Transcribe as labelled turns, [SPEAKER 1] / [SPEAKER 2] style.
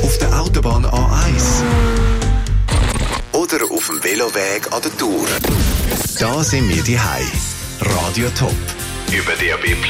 [SPEAKER 1] auf der Autobahn A1 oder auf dem Veloweg an der Tour. Da sind wir daheim. Radio Top. Über DAB+